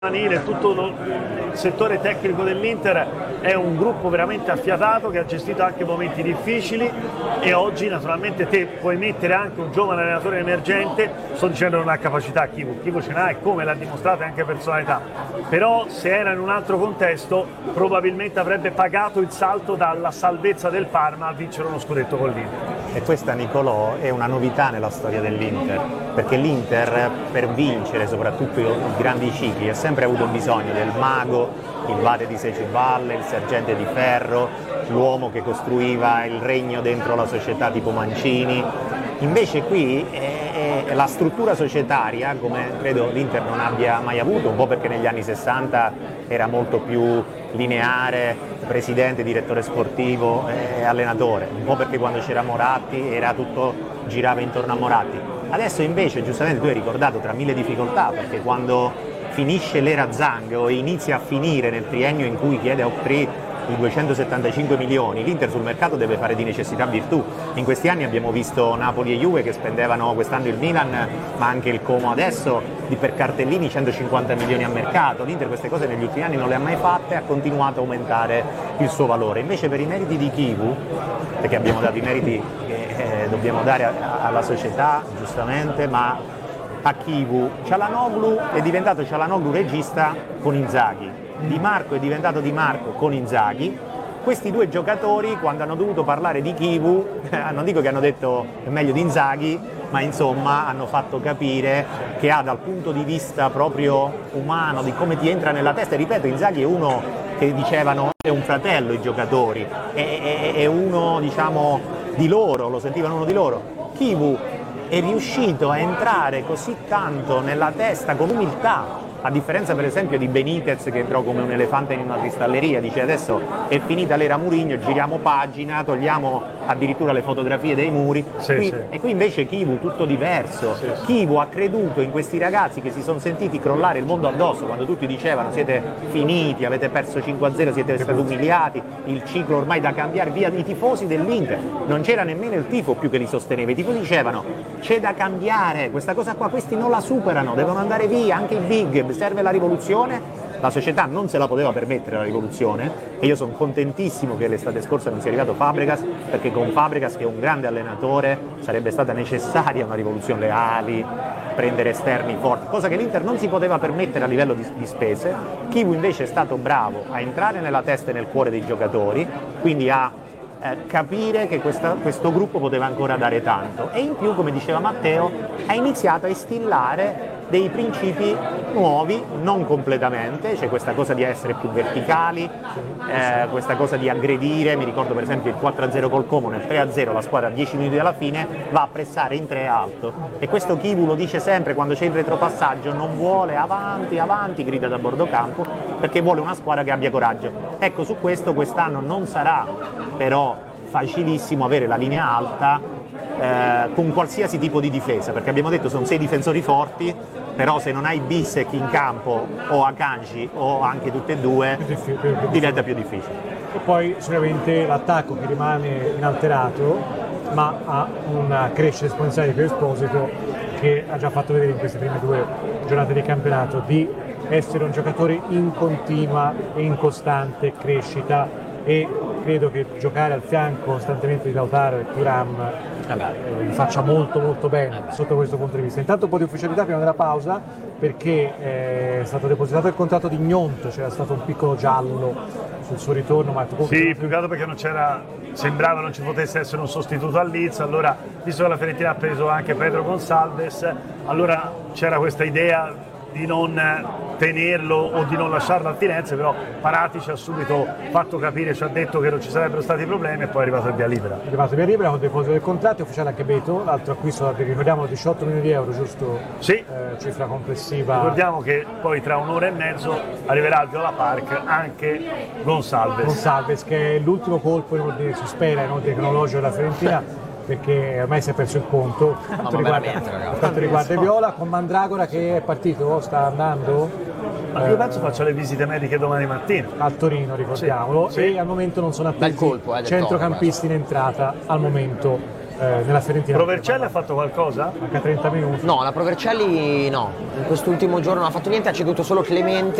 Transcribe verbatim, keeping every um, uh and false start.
Tutto il settore tecnico dell'Inter è un gruppo veramente affiatato che ha gestito anche momenti difficili e oggi naturalmente te puoi mettere anche un giovane allenatore emergente. Sto dicendo non ha capacità Chivu, Chivu ce n'ha e come l'ha dimostrato anche personalità, però se era in un altro contesto probabilmente avrebbe pagato il salto dalla salvezza del Parma a vincere uno scudetto con l'Inter. E questa, Nicolò, è una novità nella storia dell'Inter, perché l'Inter per vincere soprattutto i grandi cicli ha sempre avuto bisogno del mago, il vate di Seciballe, il sergente di ferro, l'uomo che costruiva il regno dentro la società tipo Mancini. Invece qui è, è la struttura societaria, come credo l'Inter non abbia mai avuto, un po' perché negli anni sessanta era molto più lineare, presidente, direttore sportivo e allenatore, un po' perché quando c'era Moratti era tutto, girava intorno a Moratti. Adesso invece, giustamente tu hai ricordato, tra mille difficoltà, perché quando finisce l'era Zhang o inizia a finire nel triennio in cui chiede a Optrì i duecentosettantacinque milioni, l'Inter sul mercato deve fare di necessità virtù. In questi anni abbiamo visto Napoli e Juve che spendevano quest'anno il Milan, ma anche il Como adesso, di per cartellini centocinquanta milioni a mercato. L'Inter queste cose negli ultimi anni non le ha mai fatte e ha continuato a aumentare il suo valore. Invece per i meriti di Chivu, perché abbiamo dato i meriti che eh, dobbiamo dare a, alla società, giustamente, ma a Chivu, Çalhanoğlu è diventato Çalhanoğlu regista con Inzaghi. Di Marco è diventato Di Marco con Inzaghi. Questi due giocatori, quando hanno dovuto parlare di Chivu, non dico che hanno detto è meglio di Inzaghi, ma insomma hanno fatto capire che ha dal punto di vista proprio umano, di come ti entra nella testa. E ripeto, Inzaghi è uno che dicevano è un fratello i giocatori, è, è, è uno diciamo di loro, lo sentivano uno di loro. Chivu è riuscito a entrare così tanto nella testa con umiltà, a differenza per esempio di Benitez che entrò come un elefante in una cristalleria, dice adesso è finita l'era Mourinho, giriamo pagina, togliamo addirittura le fotografie dei muri. Sì, qui, sì. E qui invece Chivu tutto diverso. Sì, sì. Chivu ha creduto in questi ragazzi che si sono sentiti crollare il mondo addosso quando tutti dicevano siete finiti, avete perso cinque a zero, siete stati umiliati, il ciclo ormai da cambiare, via. I tifosi dell'Inter, non c'era nemmeno il tifo più che li sosteneva, i tifosi dicevano c'è da cambiare, questa cosa qua, questi non la superano, devono andare via, anche i big, serve la rivoluzione. La società non se la poteva permettere la rivoluzione e io sono contentissimo che l'estate scorsa non sia arrivato Fabregas, perché con Fabregas, che è un grande allenatore, sarebbe stata necessaria una rivoluzione, le ali, prendere esterni forti, cosa che l'Inter non si poteva permettere a livello di, di spese. Chivu invece è stato bravo a entrare nella testa e nel cuore dei giocatori, quindi a eh, capire che questa, questo gruppo poteva ancora dare tanto e in più, come diceva Matteo, ha iniziato a instillare dei principi nuovi, non completamente, c'è questa cosa di essere più verticali, eh, questa cosa di aggredire. Mi ricordo per esempio il quattro a zero col Como, nel tre a zero la squadra a dieci minuti dalla fine va a pressare in tre alto e questo Chivu lo dice sempre quando c'è il retropassaggio, non vuole avanti, avanti, grida da bordo campo, perché vuole una squadra che abbia coraggio. Ecco, su questo quest'anno non sarà però facilissimo avere la linea alta eh, con qualsiasi tipo di difesa, perché abbiamo detto sono sei difensori forti, però se non hai Bissek in campo o Akanji o anche tutte e due più diffi- più, più diventa più difficile. E poi sicuramente l'attacco che rimane inalterato ma ha una crescita esponenziale di Pio Esposito, che ha già fatto vedere in queste prime due giornate di campionato di essere un giocatore in continua e in costante crescita, e credo che giocare al fianco costantemente di Lautaro e Thuram eh, gli faccia molto molto bene sotto questo punto di vista. Intanto un po' di ufficialità prima della pausa, perché è stato depositato il contratto di Gnonto, c'era stato un piccolo giallo sul suo ritorno, ma sì, più che altro perché non c'era, sembrava non ci potesse essere un sostituto al Leeds, allora visto che la Fiorentina ha preso anche Pedro Gonçalves, allora c'era questa idea di non tenerlo o di non lasciarlo a Firenze, però Paratici ha subito fatto capire, ci ha detto che non ci sarebbero stati problemi e poi è arrivato il via libera. È arrivato il via libera con il deposito del contratto, è ufficiale anche Beto, l'altro acquisto, ricordiamo diciotto milioni di euro, giusto? Sì. Eh, cifra complessiva. Ricordiamo che poi tra un'ora e mezzo arriverà al Viola Park anche Gonçalves. Gonçalves, che è l'ultimo colpo in ordine, si spera, in ordine cronologico della Fiorentina, perché ormai si è perso il conto per quanto riguarda, per quanto riguarda Viola, con Mandragora che è partito, sta andando. Ma io penso faccia le visite mediche domani mattina. A Torino, ricordiamolo, sì, sì. E al momento non sono attesi colpo, eh, centrocampisti in entrata al momento eh, nella Fiorentina. Provercelli ha fatto qualcosa? Manca trenta minuti. No, la Provercelli no, in quest'ultimo giorno non ha fatto niente, ha ceduto solo Clemente